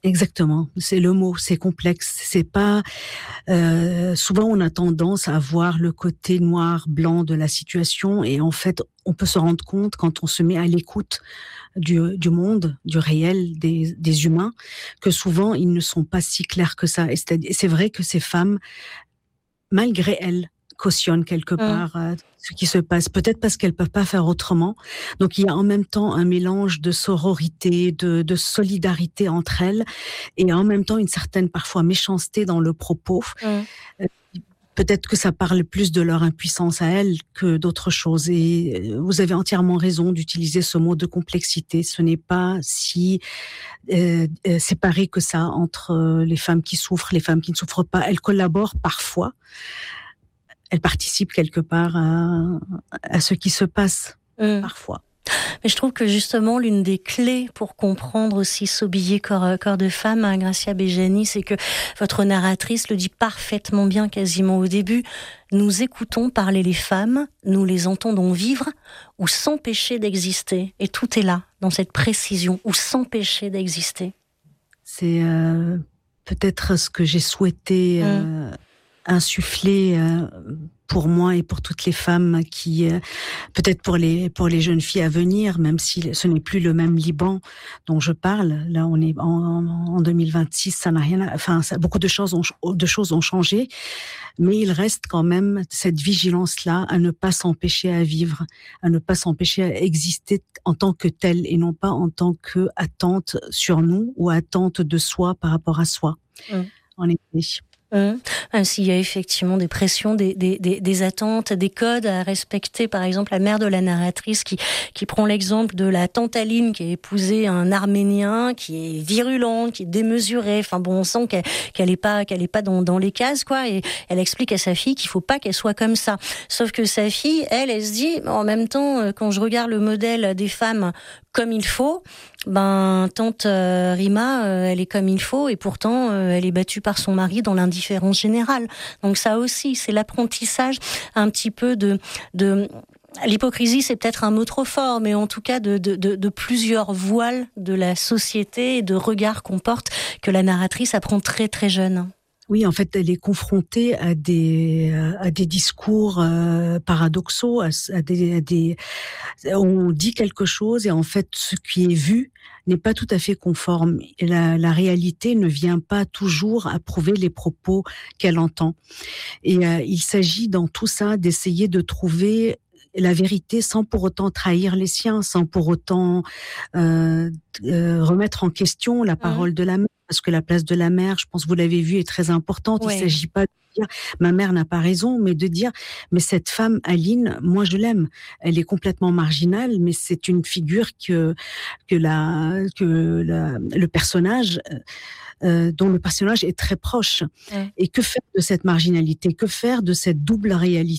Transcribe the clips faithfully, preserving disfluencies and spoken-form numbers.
Exactement, c'est le mot, c'est complexe. C'est pas euh, souvent on a tendance à voir le côté noir, blanc de la situation, et en fait, on peut se rendre compte quand on se met à l'écoute du, du monde, du réel, des, des humains, que souvent ils ne sont pas si clairs que ça. Et c'est, c'est vrai que ces femmes, malgré elles, cautionnent quelque Mmh. part euh, ce qui se passe, peut-être parce qu'elles peuvent pas faire autrement. Donc il y a en même temps un mélange de sororité, de, de solidarité entre elles, et en même temps une certaine parfois méchanceté dans le propos. Mmh. Euh, Peut-être que ça parle plus de leur impuissance à elles que d'autre chose. Et vous avez entièrement raison d'utiliser ce mot de complexité. Ce n'est pas si euh, euh, séparé que ça entre les femmes qui souffrent, les femmes qui ne souffrent pas. Elles collaborent parfois. Elles participent quelque part à, à ce qui se passe, Mmh. parfois. Mais je trouve que justement, l'une des clés pour comprendre aussi Sobillé, corps, corps de femme, hein, Gracia Bejani, c'est que votre narratrice le dit parfaitement bien quasiment au début. Nous écoutons parler les femmes, nous les entendons vivre ou s'empêcher d'exister. Et tout est là, dans cette précision, ou s'empêcher d'exister. C'est euh, peut-être ce que j'ai souhaité euh, mmh. insuffler euh, pour moi et pour toutes les femmes qui, euh, peut-être pour les pour les jeunes filles à venir, même si ce n'est plus le même Liban dont je parle. Là, on est en, en deux mille vingt-six, ça n'a rien. À, enfin, ça, beaucoup de choses ont de choses ont changé, mais il reste quand même cette vigilance-là à ne pas s'empêcher à vivre, à ne pas s'empêcher à exister en tant que telle et non pas en tant que attente sur nous ou attente de soi par rapport à soi. Mmh. En effet. Mmh. Même s'il y a effectivement des pressions, des, des, des, des attentes, des codes à respecter. Par exemple, la mère de la narratrice qui, qui prend l'exemple de la tante Aline qui a épousé un Arménien, qui est virulent, qui est démesuré. Enfin bon, on sent qu'elle, qu'elle est pas, qu'elle est pas dans, dans les cases, quoi. Et elle explique à sa fille qu'il faut pas qu'elle soit comme ça. Sauf que sa fille, elle, elle se dit, en même temps, quand je regarde le modèle des femmes comme il faut, ben tante euh, Rima, euh, elle est comme il faut et pourtant euh, elle est battue par son mari dans l'indifférence générale. Donc ça aussi, c'est l'apprentissage un petit peu de de l'hypocrisie, c'est peut-être un mot trop fort, mais en tout cas de de de, de plusieurs voiles de la société et de regards qu'on porte que la narratrice apprend très très jeune. Oui, en fait, elle est confrontée à des à des discours euh, paradoxaux, à, à, des, à des on dit quelque chose et en fait, ce qui est vu n'est pas tout à fait conforme. Et la, la réalité ne vient pas toujours approuver les propos qu'elle entend. Et euh, il s'agit dans tout ça d'essayer de trouver la vérité sans pour autant trahir les siens, sans pour autant euh, euh, remettre en question la parole mmh. de la mère. Parce que la place de la mère, je pense que vous l'avez vu, est très importante. Ouais. Il ne s'agit pas de dire « ma mère n'a pas raison », mais de dire « mais cette femme, Aline, moi je l'aime. Elle est complètement marginale, mais c'est une figure que, que, la, que la, le personnage... Euh, dont le personnage est très proche. Ouais. Et que faire de cette marginalité ? Que faire de cette double réalité ?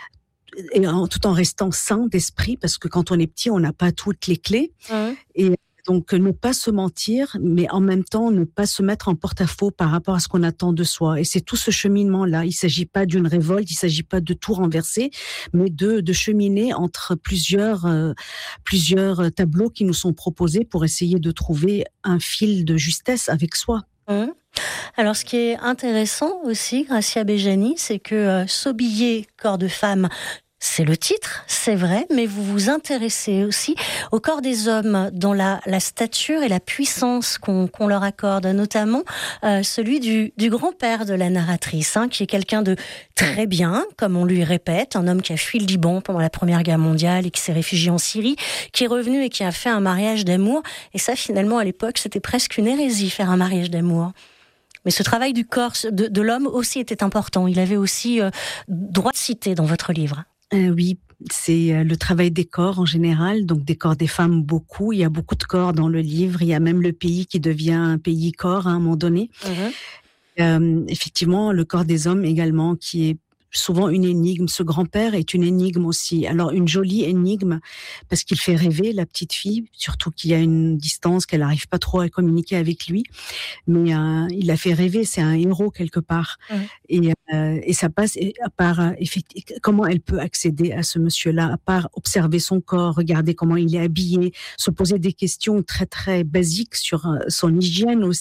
Et en, tout en restant sain d'esprit, parce que quand on est petit, on n'a pas toutes les clés. Ouais. Et donc, ne pas se mentir, mais en même temps, ne pas se mettre en porte-à-faux par rapport à ce qu'on attend de soi. Et c'est tout ce cheminement-là. Il ne s'agit pas d'une révolte, il ne s'agit pas de tout renverser, mais de, de cheminer entre plusieurs, euh, plusieurs tableaux qui nous sont proposés pour essayer de trouver un fil de justesse avec soi. Mmh. Alors, ce qui est intéressant aussi, Gracia Bejani, c'est que euh, Sobillé, corps de femme, c'est le titre, c'est vrai, mais vous vous intéressez aussi au corps des hommes, dans la, la stature et la puissance qu'on, qu'on leur accorde, notamment euh, celui du, du grand-père de la narratrice, hein, qui est quelqu'un de très bien, comme on lui répète, un homme qui a fui le Liban pendant la Première Guerre mondiale et qui s'est réfugié en Syrie, qui est revenu et qui a fait un mariage d'amour. Et ça, finalement, à l'époque, c'était presque une hérésie, faire un mariage d'amour. Mais ce travail du corps de, de l'homme aussi était important. Il avait aussi euh, droit de citer dans votre livre. Euh, oui, c'est le travail des corps en général, donc des corps des femmes beaucoup. Il y a beaucoup de corps dans le livre. Il y a même le pays qui devient un pays corps à un moment donné. Mmh. Euh, effectivement, le corps des hommes également, qui est souvent une énigme. Ce grand-père est une énigme aussi. Alors une jolie énigme parce qu'il fait rêver la petite fille, surtout qu'il y a une distance, qu'elle n'arrive pas trop à communiquer avec lui. Mais euh, il la fait rêver. C'est un héros quelque part. Mmh. Et, euh, et ça passe à part euh, comment elle peut accéder à ce monsieur-là, à part observer son corps, regarder comment il est habillé, se poser des questions très très basiques sur euh, son hygiène aussi.